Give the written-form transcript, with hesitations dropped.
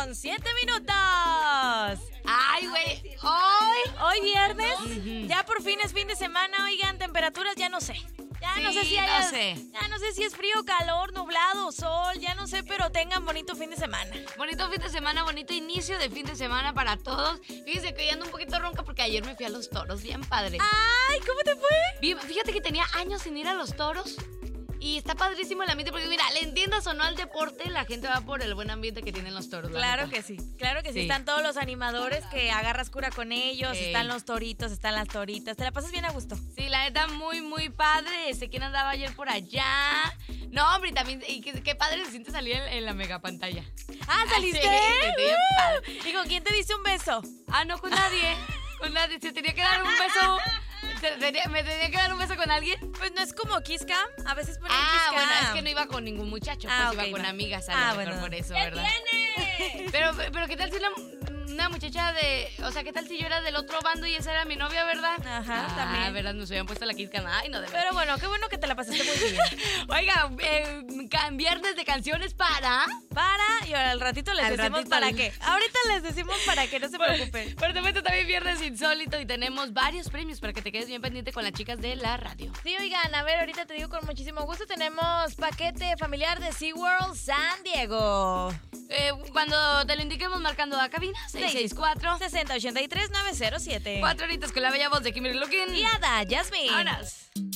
con 7 minutos. Ay, güey, Hoy viernes, ya por fin es fin de semana. Oigan, temperaturas ya no sé. Ya no sé si es frío, calor, nublado, sol, ya no sé, pero tengan bonito fin de semana. Bonito fin de semana, bonito inicio de fin de semana para todos. Fíjense que hoy ando un poquito ronca porque ayer me fui a los toros, bien padre. Ay, ¿cómo te fue? Fíjate que tenía años sin ir a los toros. Y está padrísimo el ambiente porque, mira, le entiendas o no al deporte, la gente va por el buen ambiente que tienen los toros. Claro que sí. Están todos los animadores que agarras cura con ellos, están los toritos, están las toritas. Te la pasas bien a gusto. Sí, la neta, muy, muy padre. ¿Quién andaba ayer por allá? No, hombre, también, y qué padre se siente salir en la mega pantalla. Ah, ¿saliste? Sí, bien padre. Digo, ¿quién te diste un beso? Ah, no, con nadie. Con nadie. Se tenía que dar un beso. ¿Me tenía que dar un beso con alguien? Pues no es como Kiss Cam. A veces ponen Kiss Cam. Bueno, es que no iba con ningún muchacho. Pues iba con amigas, a lo mejor por eso, ¿verdad? ¿Qué tiene? Pero ¿qué tal si una muchacha o sea, ¿qué tal si yo era del otro bando y esa era mi novia, verdad? Ajá, también. ¿Verdad? Nos habían puesto la Kiss Cam. Ay, no, de verdad. Pero bueno, qué bueno que te la pasaste muy bien. Oiga, viernes de canciones y ahora al ratito les decimos para qué. Ahorita les decimos para qué, no se preocupen. Por supuesto, también viernes insólito y tenemos varios premios para que te quedes bien pendiente con las chicas de la radio. Sí, oigan, a ver, ahorita te digo con muchísimo gusto, tenemos paquete familiar de SeaWorld San Diego. Cuando te lo indiquemos marcando la cabina, 664-6083-907. 4 horitas con la bella voz de Kimberly Looking y Ada Yasmin. ¡Vámonos!